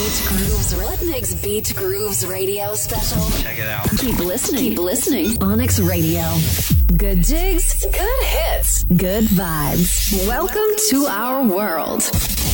Beat Grooves. Rhythmix Beat Grooves radio special. Check it out. Keep listening. Keep listening. Onyx Radio. Good jigs. Good hits. Good vibes. Welcome to our world.